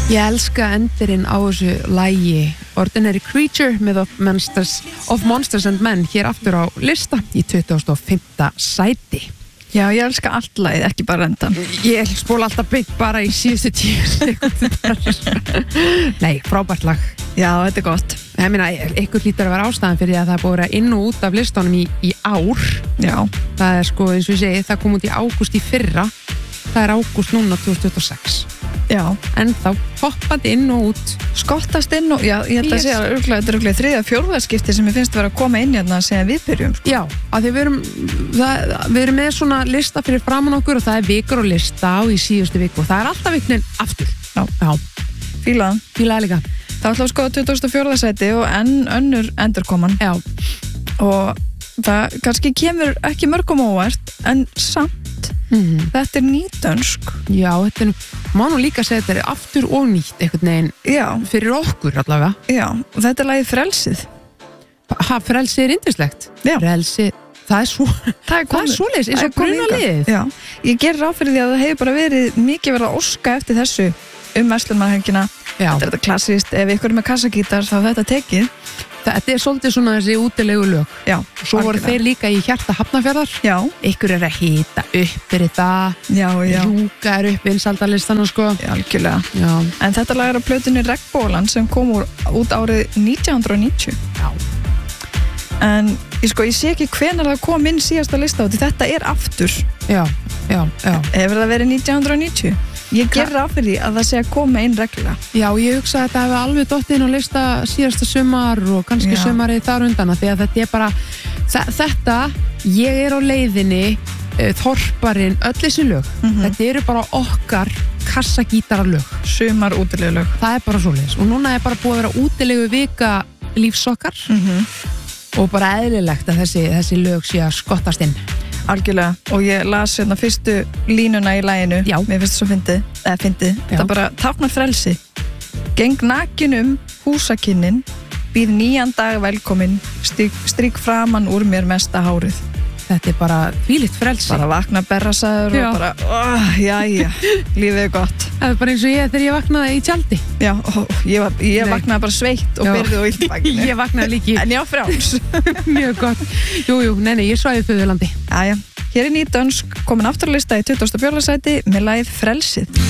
Ég elska endurinn á þessu lagi Ordinary Creature með of Monsters and Men hér aftur á lista í 2005. sæti. Já, ég elska allt lagið, ekki bara endan. Ég spóla alltaf beint bara í síðustu 10 sekúndurnar. Nei, frábært lag. Já, þetta gott. Ég meina, ykkur hlýtur að vera ástæðan fyrir að það er búið að vera inn og út af listunum í ár. Já. Það er sko, eins og ég segi, það kom út í ágúst í fyrra. Það er ágúst núna 2026. Já. En þá hoppandi inn og út. Skottast inn og, já, ég held að segja þetta er örugglega þriðja, fjórða skipti sem ég finnst að vera að koma inn hérna sem við byrjum. Sko. Já, af því við erum með svona lista fyrir framan okkur og það er vikur og lista á í síðustu viku og það er alltaf viknin aftur. Já. Fílaðan. Fílaði líka. Það ætla að skoða 2004. sæti og önnur endurkoman. Já. Og það kannski kemur ekki mörgum óvart en samt þetta er nýdönsk. Já, þetta er má nú líka segja þetta er aftur og nýtt einhvern veginn fyrir okkur allavega. Já, og þetta er lagið Frelsið. Frelsið er yndislegt. Já. Frelsið, það er svoleiðis, eins og brunaliðið. Já, ég gerir ráð fyrir því að það hefur bara verið mikið verið að óska eftir þessu verslunarhelgina. Þetta er þetta klassískt, ef ykkur er með kassagítar þá þetta tekið. Þetta er svolítið svona þessi útilegu lög. Já. Svo voru þeir líka í hjarta Hafnarfjarðar. Já. Ykkur er að hita upp fyrir það. Já. Rjúka er upp vinsældarlistana, sko. Já, algjörlega. Já. En þetta lag er á plötunni Regnbólan sem kom út árið 1990. Já. En ég sé ekki hvenær það kom inn síðasta lista og þetta er aftur. Já. Hefur það verið 1990? Ég ger ráð fyrir því að það sé að koma inn reglulega. Já, ég hugsa að þetta hefði alveg dottið inn á lista síðasta sumar og kannski sumarið þar undan því að þetta er bara ég er á leiðinni þorparinn, öll þessi lög þetta eru bara okkar kassagítaralög. Sumar útilegu lög. Það er bara svoleiðis og núna er bara búið að vera útilegu vika lífsokkar og bara eðlilegt að þessi lög sé að skottast inn. Algjörlega, og ég las hérna fyrstu línuna í laginu. Já. Mér finnst það svo fyndið. Þetta bara táknar frelsi. Geng nakin húsakynnin, býð nýjan dag velkomin, strík framan úr mér mesta hárið. Þetta er bara þvílíkt frelsi. Bara vakna berrasaður og bara, jæja, lífið er gott. Það er bara eins og þegar ég vaknaði í tjaldi. Já, ég vaknaði bara sveitt og byrði á illbakinu. Ég vaknaði líki. En já, frjáls. Mjög gott. Jú, ég svæði Föðurlandi. Jæja, hér er nýdönsk, komin aftur á lista í 24. sæti með lagið Frelsið.